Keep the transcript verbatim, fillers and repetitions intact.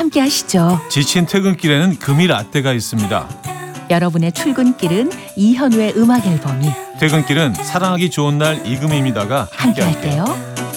함께 하시죠. 지친 퇴근길에는 금이 라떼가 있습니다. 여러분의 출근길은 이현우의 음악 앨범이 퇴근길은 사랑하기 좋은 날 이금입니다가 함께 함께 할게요. 할게요.